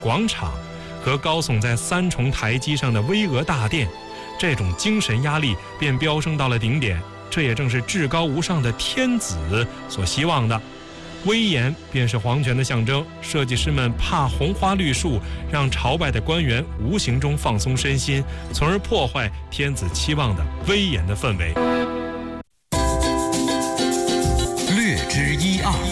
广场和高耸在3重台基上的巍峨大殿，这种精神压力便飙升到了顶点。这也正是至高无上的天子所希望的。威严便是皇权的象征，设计师们怕红花绿树让朝拜的官员无形中放松身心，从而破坏天子期望的威严的氛围。 略知一二。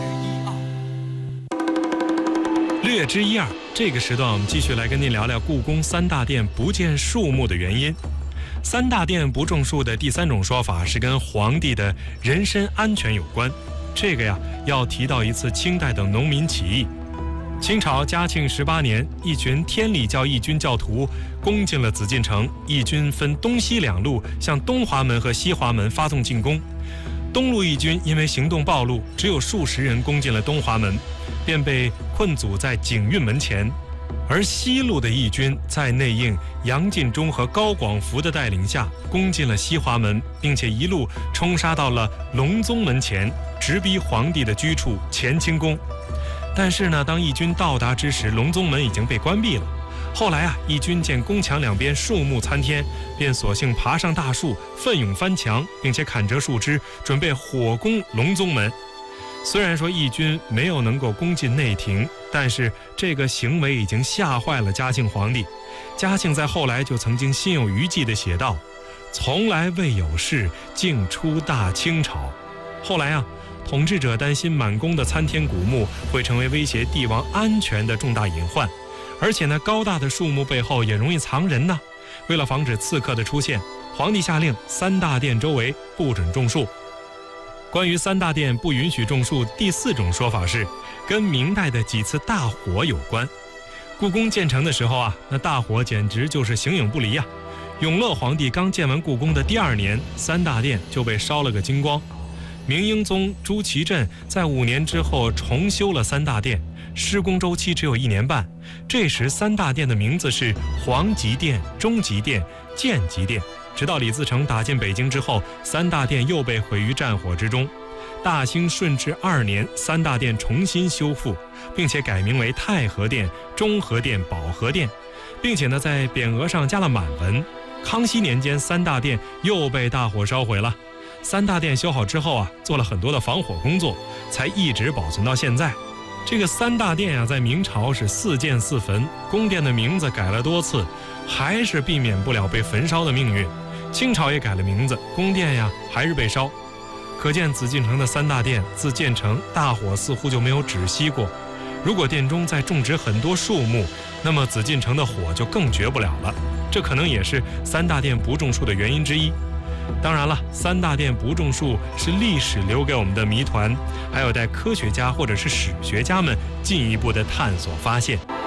略知一二，这个时段我们继续来跟您聊聊故宫3大殿不见树木的原因。3大殿不种树的第3种说法是跟皇帝的人身安全有关。这个呀，要提到一次清代的农民起义。清朝嘉庆18年，一群天理教义军教徒攻进了紫禁城，义军分东西2路向东华门和西华门发动进攻。东路义军因为行动暴露，只有数十人攻进了东华门，便被困阻在景运门前。而西路的义军在内应杨进忠和高广福的带领下攻进了西华门，并且一路冲杀到了隆宗门前，直逼皇帝的居处乾清宫。但是呢，当义军到达之时，隆宗门已经被关闭了。后来啊，义军见宫墙两边树木参天，便索性爬上大树，奋勇翻墙，并且砍折树枝，准备火攻隆宗门。虽然说义军没有能够攻进内廷，但是这个行为已经吓坏了嘉庆皇帝。嘉庆在后来就曾经心有余悸地写道：从来未有事，竟出大清朝。后来啊，统治者担心满宫的参天古木会成为威胁帝王安全的重大隐患，而且呢，高大的树木背后也容易藏人呢。为了防止刺客的出现，皇帝下令3大殿周围不准种树。关于3大殿不允许种树，第4种说法是跟明代的几次大火有关。故宫建成的时候啊，那大火简直就是形影不离啊。永乐皇帝刚建完故宫的第2年，3大殿就被烧了个精光。明英宗朱祁镇在5年之后重修了3大殿，施工周期只有1年半。这时3大殿的名字是皇极殿、中极殿、建极殿。直到李自成打进北京之后，3大殿又被毁于战火之中。大清顺治2年，3大殿重新修复，并且改名为太和殿、中和殿、保和殿，并且呢，在匾额上加了满文。康熙年间，3大殿又被大火烧毁了。3大殿修好之后啊，做了很多的防火工作，才一直保存到现在。这个3大殿啊，在明朝是4建4焚，宫殿的名字改了多次，还是避免不了被焚烧的命运。清朝也改了名字，宫殿呀还是被烧。可见紫禁城的3大殿自建成，大火似乎就没有止息过。如果殿中再种植很多树木，那么紫禁城的火就更绝不了了。这可能也是3大殿不种树的原因之一。当然了，3大殿不种树是历史留给我们的谜团，还有待科学家或者是史学家们进一步的探索发现。